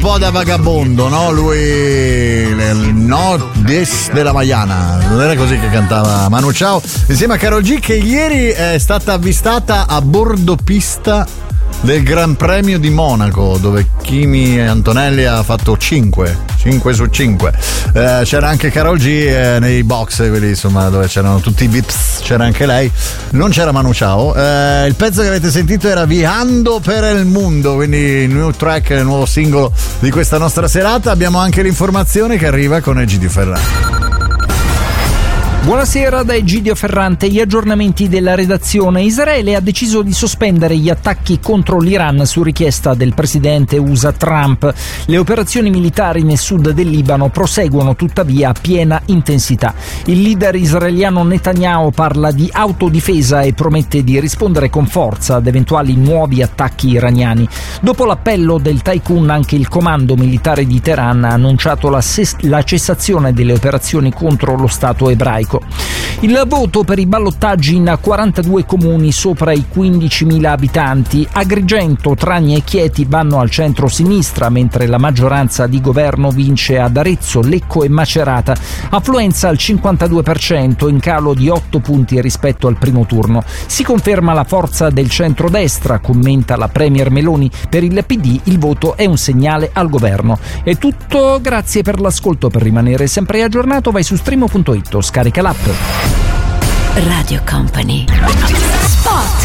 po' da vagabondo, no? Lui il Nord-Est della Maiana, non era così che cantava Manu Chao insieme a Karol G, che ieri è stata avvistata a bordo pista del Gran Premio di Monaco, dove Kimi Antonelli ha fatto 5 su 5. C'era anche Karol G nei box, quelli insomma dove c'erano tutti i VIPs, c'era anche lei, non c'era Manu Chao. Il pezzo che avete sentito era Viajando per il Mundo, quindi il new track, il nuovo singolo di questa nostra serata. Abbiamo anche l'informazione che arriva con Egidio Ferrari. Buonasera da Egidio Ferrante. Gli aggiornamenti della redazione. Israele ha deciso di sospendere gli attacchi contro l'Iran su richiesta del presidente USA Trump. Le operazioni militari nel sud del Libano proseguono tuttavia a piena intensità. Il leader israeliano Netanyahu parla di autodifesa e promette di rispondere con forza ad eventuali nuovi attacchi iraniani. Dopo l'appello del tycoon, anche il comando militare di Teheran ha annunciato la cessazione delle operazioni contro lo Stato ebraico. Il voto per i ballottaggi in 42 comuni sopra i 15.000 abitanti. Agrigento, Trani e Chieti vanno al centro-sinistra, mentre la maggioranza di governo vince ad Arezzo, Lecco e Macerata. Affluenza al 52%, in calo di 8 punti rispetto al primo turno. Si conferma la forza del centrodestra, commenta la premier Meloni. Per il PD il voto è un segnale al governo. È tutto, grazie per l'ascolto. Per rimanere sempre aggiornato vai su streamo.it o scarica l'app. Radio Company. Spot.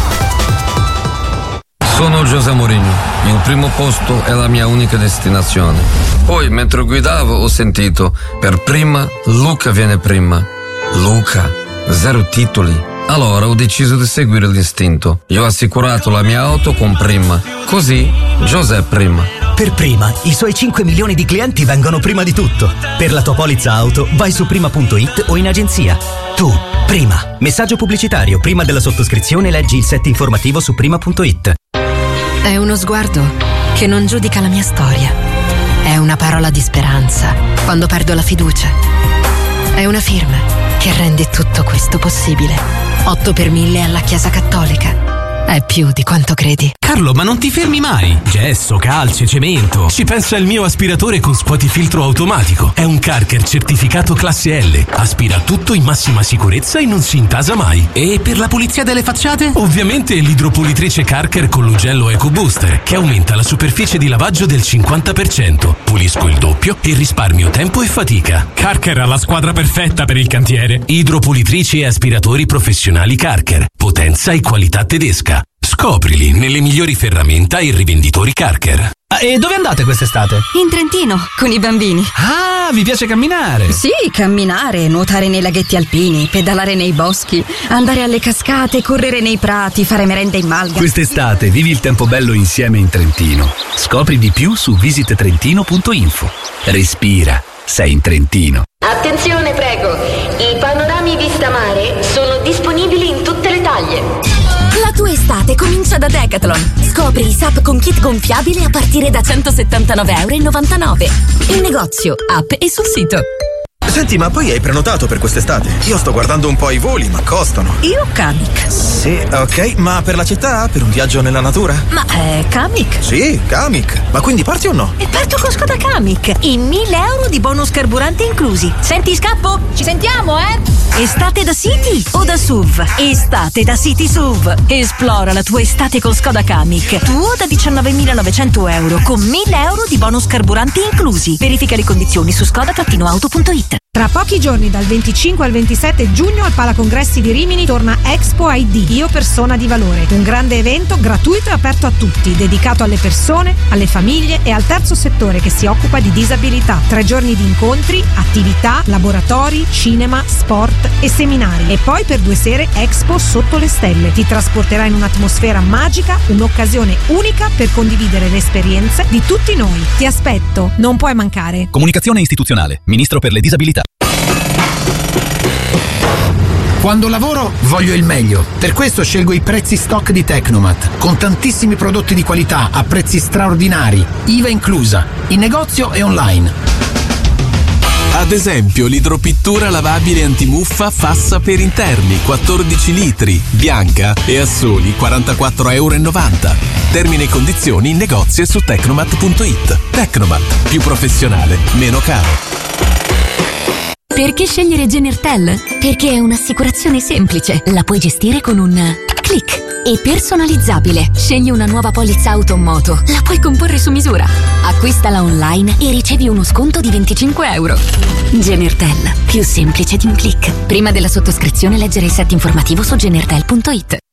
Sono José Mourinho. Il primo posto è la mia unica destinazione. Poi, mentre guidavo, ho sentito: per prima, Luca viene prima. Luca, 0 titoli. Allora ho deciso di seguire l'istinto. Io ho assicurato la mia auto con Prima. Così, José prima. Per Prima, i suoi 5 milioni di clienti vengono prima di tutto. Per la tua polizza auto, vai su prima.it o in agenzia. Tu, Prima. Messaggio pubblicitario. Prima della sottoscrizione leggi il set informativo su prima.it. È uno sguardo che non giudica la mia storia. È una parola di speranza quando perdo la fiducia. È una firma che rende tutto questo possibile. 8 per 1000 alla Chiesa Cattolica. È più di quanto credi. Carlo, ma non ti fermi mai? Gesso, calce, cemento. Ci pensa il mio aspiratore con scuotifiltro automatico. È un Carker certificato classe L. Aspira tutto in massima sicurezza e non si intasa mai. E per la pulizia delle facciate? Ovviamente l'idropulitrice Carker con l'ugello Eco Booster, che aumenta la superficie di lavaggio del 50%. Pulisco il doppio e risparmio tempo e fatica. Carker ha la squadra perfetta per il cantiere. Idropulitrici e aspiratori professionali Carker. Potenza e qualità tedesca. Scoprili nelle migliori ferramenta e rivenditori Carker. E dove andate quest'estate? In Trentino, con i bambini. Ah, vi piace camminare? Sì, camminare, nuotare nei laghetti alpini, pedalare nei boschi, andare alle cascate, correre nei prati, fare merenda in malga. Quest'estate vivi il tempo bello insieme in Trentino. Scopri di più su visittrentino.info. Respira, sei in Trentino. Attenzione, prego. I panorami vista mare sono disponibili in tutte le taglie. La tua estate comincia da Decathlon. Scopri i SUP con kit gonfiabile a partire da €179,99. In negozio, app e sul sito. Senti, ma poi hai prenotato per quest'estate? Io sto guardando un po' i voli, ma costano. Io Kamiq. Sì, ok, ma per la città? Per un viaggio nella natura? Ma Kamiq? Sì, Kamiq. Ma quindi parti o no? E parto con Skoda Kamiq. I €1.000 di bonus carburante inclusi. Senti, scappo? Ci sentiamo, Estate da City o da SUV? Estate da City SUV. Esplora la tua estate con Skoda Kamiq. Tuo da €19.900 con €1.000 di bonus carburanti inclusi. Verifica le condizioni su skoda-auto.it. Tra pochi giorni, dal 25 al 27 giugno, al Palacongressi di Rimini torna Expo ID, Io Persona di Valore. Un grande evento gratuito e aperto a tutti, dedicato alle persone, alle famiglie e al terzo settore che si occupa di disabilità. 3 giorni di incontri, attività, laboratori, cinema, sport e seminari. E poi per 2 sere Expo sotto le stelle. Ti trasporterà in un'atmosfera magica, un'occasione unica per condividere le esperienze di tutti noi. Ti aspetto, non puoi mancare. Comunicazione istituzionale, Ministro per le disabilità. Quando lavoro voglio il meglio, per questo scelgo i prezzi stock di Tecnomat, con tantissimi prodotti di qualità a prezzi straordinari, IVA inclusa, in negozio e online. Ad esempio, l'idropittura lavabile antimuffa Fassa per interni, 14 litri, bianca e a soli €44,90. Termini e condizioni in negozio e su Tecnomat.it. Tecnomat, più professionale, meno caro. Perché scegliere Genertel? Perché è un'assicurazione semplice, la puoi gestire con un click e personalizzabile. Scegli una nuova polizza auto o moto, la puoi comporre su misura. Acquistala online e ricevi uno sconto di €25. Genertel, più semplice di un click. Prima della sottoscrizione leggere il set informativo su genertel.it.